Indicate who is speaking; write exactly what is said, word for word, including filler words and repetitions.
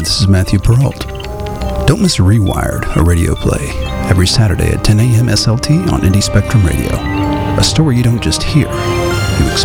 Speaker 1: this is Matthew Perrault. Don't miss Rewired, a radio play, every Saturday at ten a.m. S L T on Indie Spectrum Radio. A story you don't just hear, you experience.